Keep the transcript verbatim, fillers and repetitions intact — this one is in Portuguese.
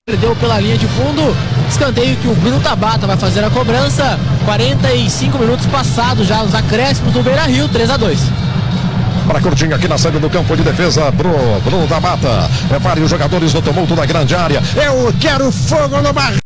Perdeu pela linha de fundo, escanteio que o Bruno Tabata vai fazer a cobrança. quarenta e cinco minutos passados já, os acréscimos do Beira-Rio, três a dois. Para curtinho aqui na saída do campo de defesa pro Bruno Tabata. É vários jogadores no tumulto da grande área. Eu quero fogo no bar.